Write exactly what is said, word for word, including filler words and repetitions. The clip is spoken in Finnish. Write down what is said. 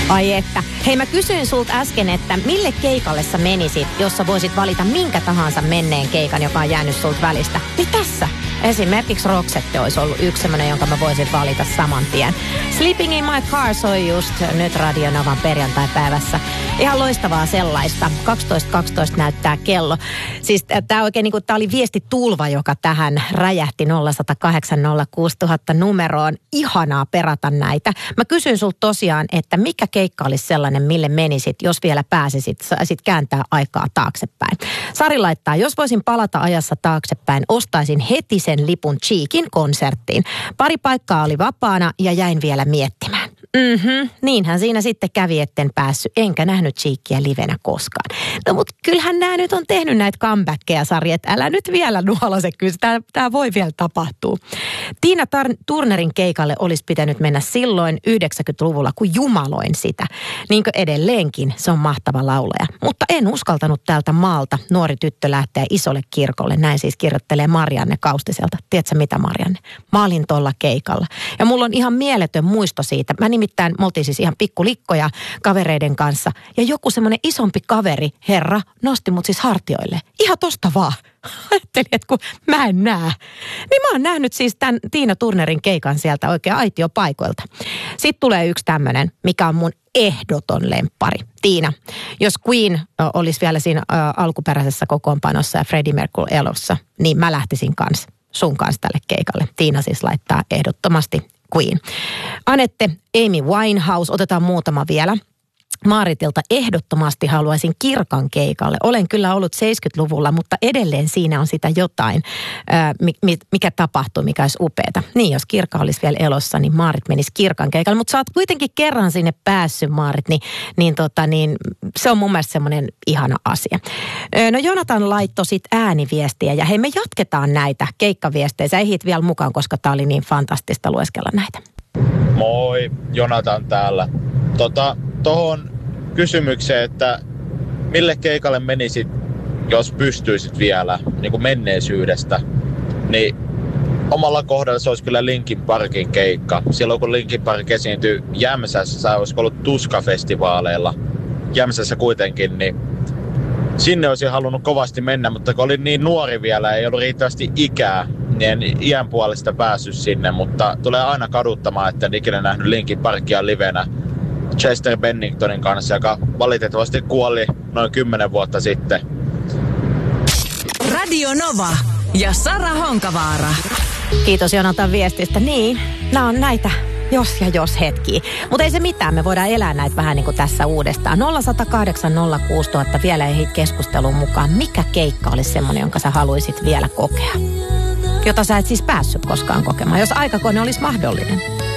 Ai että. Hei, mä kysyin sulta äsken, että mille keikalle sä menisit, jos sä voisit valita minkä tahansa menneen keikan, joka on jäänyt sulta välistä. Niin tässä. Esimerkiksi Roxette olisi ollut yksi semmoinen, jonka mä voisin valita saman tien. Sleeping in my car soi just nyt Radio Novan perjantai-päivässä. Ihan loistavaa sellaista. kaksitoista kaksitoista näyttää kello. Siis tää oikein niinku, tää oli viestitulva, joka tähän räjähti nolla yksi nolla kahdeksan nolla kuusi nolla nolla nolla numeroon. Ihanaa perata näitä. Mä kysyin sulta tosiaan, että mikä keikka olisi sellainen, mille menisit, jos vielä pääsisit, saisit kääntää aikaa taaksepäin. Sari laittaa, jos voisin palata ajassa taaksepäin, ostaisin heti sen lipun Cheekin konserttiin. Pari paikkaa oli vapaana ja jäin vielä miettimään. Mhm, niinhän siinä sitten kävi, etten päässyt, enkä nähnyt Cheekia livenä koskaan. No mut kyllähän nämä nyt on tehnyt näitä comebackkejä, Sari, että älä nyt vielä nuolase, kyllä tämä, tämä voi vielä tapahtua. Tiina Tar- Turnerin keikalle olisi pitänyt mennä silloin yhdeksänkymmentäluvulla, kun jumaloin sitä. Niin kuin edelleenkin, se on mahtava laulaja. Mutta en uskaltanut täältä maalta nuori tyttö lähteä isolle kirkolle, näin siis kirjoittelee Marianne Kaustiselta. Tiedätkö mitä, Marianne? Mä olin tuolla keikalla. Ja mulla on ihan mieletön muisto siitä. Mä nimittäin, me oltiin siis ihan pikkulikkoja kavereiden kanssa. Ja joku semmoinen isompi kaveri, herra, nosti mut siis hartioille. Ihan tosta vaan. Ajattelin, että kun mä en näe. Niin mä oon nähnyt siis tämän Tiina Turnerin keikan sieltä oikein aitiopaikoilta. Sitten tulee yksi tämmönen, mikä on mun ehdoton lemppari. Tiina, jos Queen olisi vielä siinä ä, alkuperäisessä kokoonpanossa ja Freddie Mercury elossa, niin mä lähtisin kans sun kanssa tälle keikalle. Tiina siis laittaa ehdottomasti Queen. Anette, Amy Winehouse, otetaan muutama vielä. Maaritilta ehdottomasti haluaisin Kirkan keikalle. Olen kyllä ollut seitsemänkymmentäluvulla, mutta edelleen siinä on sitä jotain, mikä tapahtuu, mikä olisi upeata. Niin, jos Kirka olisi vielä elossa, niin Maarit menisi Kirkan keikalle. Mutta sä oot kuitenkin kerran sinne päässyt, Maarit, niin, niin, tota, niin se on mun mielestä semmoinen ihana asia. No Jonatan laittoi sit ääniviestiä ja hei, me jatketaan näitä keikkaviestejä. Sä ehit vielä mukaan, koska tää oli niin fantastista lueskella näitä. Moi, Jonatan täällä. Tota... Tuohon kysymykseen, että mille keikalle menisit, jos pystyisit vielä niin kuin menneisyydestä, niin omalla kohdalla se olisi kyllä Linkin Parkin keikka. Silloin kun Linkin Park esiintyi Jämsässä, olisiko ollut Tuska-festivaaleilla Jämsässä kuitenkin, niin sinne olisin halunnut kovasti mennä, mutta kun olin niin nuori vielä, ei ollut riittävästi ikää, niin en iän puolesta päässyt sinne, mutta tulee aina kaduttamaan, että en ikinä nähnyt Linkin Parkia livenä Chester Benningtonin kanssa, joka valitettavasti kuoli noin kymmenen vuotta sitten. Radio Nova ja Sara Honkavaara. Kiitos Jonatan viestistä. Niin, nämä on näitä jos ja jos hetkiä. Mutta ei se mitään, me voidaan elää näitä vähän niin kuin tässä uudestaan. nolla yksi nolla kahdeksan nolla kuusi nolla nolla nolla vielä ei keskusteluun mukaan. Mikä keikka olisi semmoinen, jonka sä haluaisit vielä kokea? Jota sä et siis päässyt koskaan kokemaan, jos aikakone olisi mahdollinen.